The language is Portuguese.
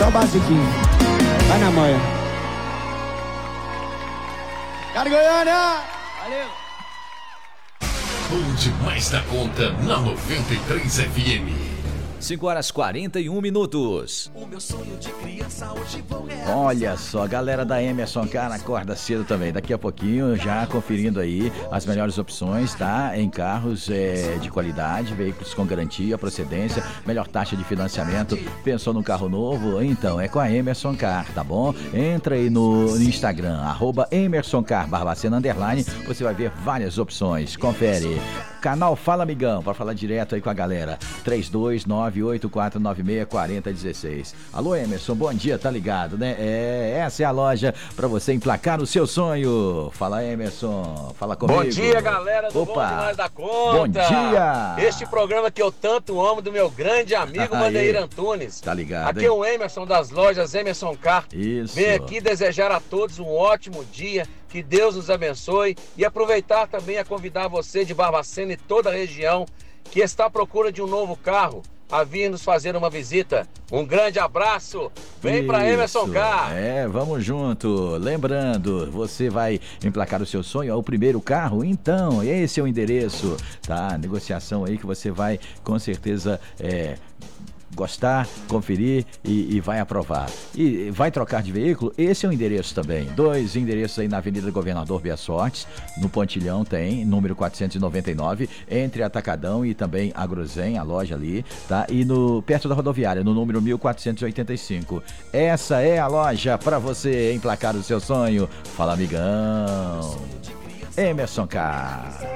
só o basiquinho. Vai na manhã. Cara Goiânia! Valeu! Bom demais da conta na 93 FM. 5h41. O meu sonho de criança hoje vou realizar. Olha só, galera da Emerson Car acorda cedo também. Daqui a pouquinho, já conferindo aí as melhores opções, tá? Em carros de qualidade, veículos com garantia, procedência, melhor taxa de financiamento. Pensou num carro novo? Então, é com a Emerson Car, tá bom? Entra aí no Instagram, @EmersonCar, _, você vai ver várias opções. Confere. Canal Fala Amigão, para falar direto aí com a galera. 3298-496-4016. Alô, Emerson, bom dia, tá ligado, né? Essa é a loja para você emplacar o seu sonho. Fala, Emerson, fala comigo. Bom dia, galera do Bom Demais da Conta. Bom dia. Este programa que eu tanto amo, do meu grande amigo Vandeir Antunes. Tá ligado, aqui é o Emerson das lojas Emerson Car. Isso. Vem aqui desejar a todos um ótimo dia. Que Deus nos abençoe e aproveitar também a convidar você de Barbacena e toda a região que está à procura de um novo carro a vir nos fazer uma visita. Um grande abraço, vem para Emerson Car. Vamos junto. Lembrando, você vai emplacar o seu sonho, é o primeiro carro? Então, esse é o endereço, tá? Negociação aí que você vai com certeza gostar, conferir e vai aprovar. E vai trocar de veículo? Esse é o endereço também. 2 endereços aí na Avenida Governador Bia Sortes, no Pontilhão tem, número 499, entre Atacadão e também Agrozen, a loja ali, tá? E perto da rodoviária, no número 1485. Essa é a loja para você emplacar o seu sonho. Fala, amigão. Emerson Car.